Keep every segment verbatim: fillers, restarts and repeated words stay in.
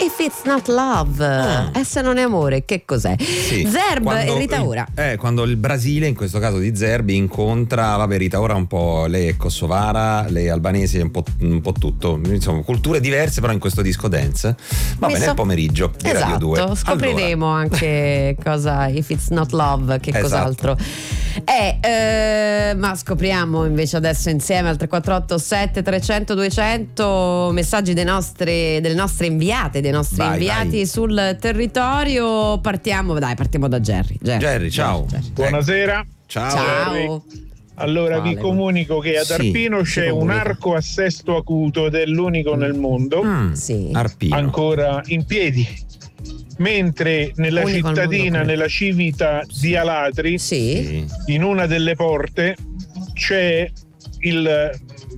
If It's Not Love, mm. e se non è amore, che cos'è? Sì. Zerb quando, e Rita Ora. Eh, quando il Brasile, in questo caso di Zerbi, incontra, vabbè, Rita Ora un po', lei è kosovara, lei è albanese, un po', un po' tutto, insomma, culture diverse, però in questo disco dance. Va bene, so... nel pomeriggio di esatto, Radio due. Scopriremo allora. anche cosa If It's Not Love, che esatto. cos'altro è, eh, ma scopriamo invece adesso insieme al tre quattro otto sette trecento duecento messaggi dei nostri, delle nostre inviate, dei nostri vai, inviati vai. sul territorio. Partiamo, dai, partiamo da Jerry. Jerry, Jerry ciao. Jerry. Buonasera. Ciao. Ciao. Allora Quale? vi comunico che ad Arpino sì, c'è un arco a sesto acuto ed è l'unico mm. nel mondo mm, sì. Arpino. ancora in piedi, mentre nella unico cittadina, nella civita di Alatri, sì. in una delle porte c'è il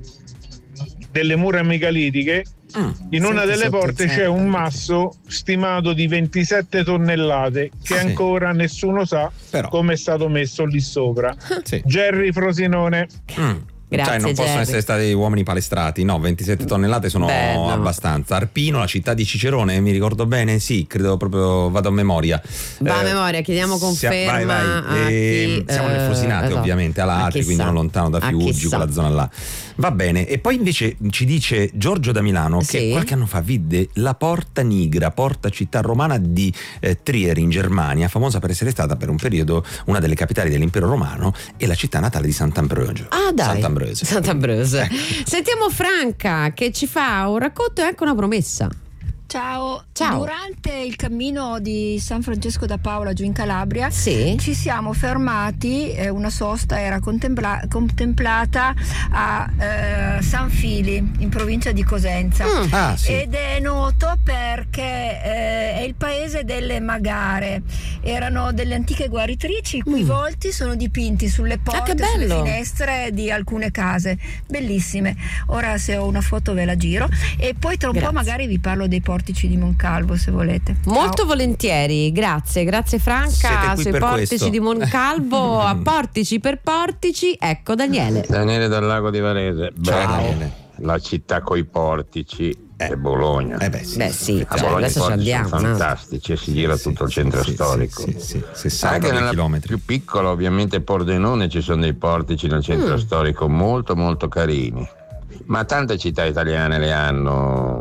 delle mura megalitiche. Mm. In una delle porte c'è un masso stimato di ventisette tonnellate che ah, ancora sì. nessuno sa Però. come è stato messo lì sopra. Sì. Jerry Frosinone. Mm. Grazie, cioè non Jerry. possono essere stati uomini palestrati, no, ventisette tonnellate sono Beh, no. abbastanza. Arpino, la città di Cicerone, mi ricordo bene, sì, credo proprio, vado a memoria. Va a eh, memoria, chiediamo conferma. Vai, vai. A E chi, siamo nel Frosinate, esatto. ovviamente, Alatri, quindi non lontano da Fiuggi, quella zona là. Va bene, e poi invece ci dice Giorgio da Milano sì. che qualche anno fa vide la Porta Nigra, porta città romana di eh, Trier in Germania, famosa per essere stata per un periodo una delle capitali dell'impero romano e la città natale di Sant'Ambrogio. Ah dai, Sant'Ambrose. Sant'Ambrose. Ecco. Sentiamo Franca che ci fa un racconto e anche una promessa. Ciao. Ciao. Durante il cammino di San Francesco da Paola giù in Calabria sì. ci siamo fermati, eh, una sosta era contempla- contemplata a eh, San Fili in provincia di Cosenza mm. ah, sì. ed è noto perché eh, è il paese delle magare, erano delle antiche guaritrici i cui mm. volti sono dipinti sulle porte, ah, sulle finestre di alcune case, bellissime. Ora se ho una foto ve la giro e poi tra un Grazie. po' magari vi parlo dei portici di Moncalvo se volete. Molto Ciao. volentieri, grazie, grazie Franca sui portici questo. di Moncalvo. A portici per portici, ecco Daniele. Daniele dal Lago di Varese. Ciao. Beh, la città coi portici eh. è Bologna. Eh beh sì, beh, sì a cioè, Bologna adesso ci andiamo. Sono fantastici e si gira sì, tutto il sì, centro sì, storico. Sì, sì, sì, sì, Anche nella chilometri. più piccola, ovviamente Pordenone, ci sono dei portici nel centro mm. storico molto molto carini. Ma tante città italiane le hanno,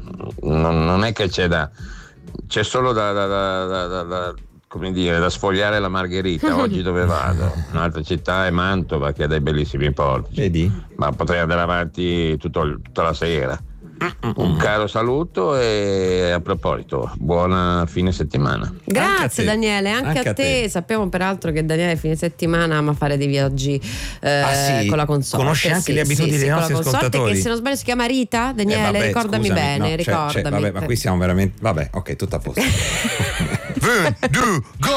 non, non è che c'è da c'è solo da, da, da, da, da, da come dire da sfogliare la Margherita. Oggi dove vado? Un'altra città è Mantova che ha dei bellissimi portici. Vedi? Ma potrei andare avanti tutto, tutta la sera. Un caro saluto e a proposito, buona fine settimana. Grazie Daniele, anche, anche a, te. a te. Sappiamo peraltro che Daniele fine settimana ama fare dei viaggi eh, ah, sì? con la console. Conosce anche sì, le abitudini sì, dei sì, nostri ascoltatori. Che se non sbaglio si chiama Rita. Daniele, eh, vabbè, ricordami scusami, bene, no, ricordami. C'è, c'è, vabbè, ma qui siamo veramente vabbè, ok, tutto a posto.